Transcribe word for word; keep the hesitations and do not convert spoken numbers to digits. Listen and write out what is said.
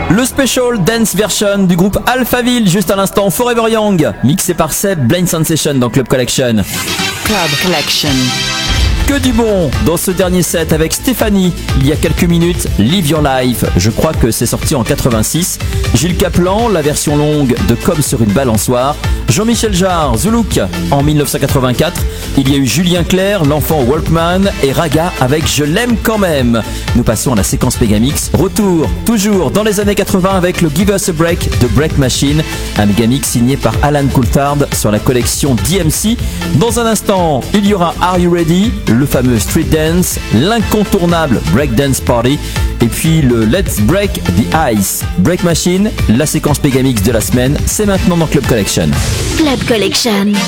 Le special dance version du groupe Alphaville, juste à l'instant, Forever Young, mixé par Seb, Blind Sensation dans Club Collection. Club Collection. Que du bon dans ce dernier set avec Stéphanie, il y a quelques minutes, Live Your Life, je crois que c'est sorti en quatre-vingt-six. Gilles Caplan, la version longue de Comme sur une balançoire. Jean-Michel Jarre, Zoulouk en dix-neuf cent quatre-vingt-quatre. Il y a eu Julien Clerc, l'enfant Walkman et Raga avec Je l'aime quand même. Nous passons à la séquence Megamix. Retour, toujours dans les années quatre-vingts avec le Give Us a Break de Break Machine. Un Megamix signé par Alan Coulthard sur la collection D M C. Dans un instant, il y aura Are You Ready, le fameux Street Dance, l'incontournable Break Dance Party et puis le Let's Break the Ice. Break Machine, la séquence Megamix de la semaine, c'est maintenant dans Club Collection. Club Collection.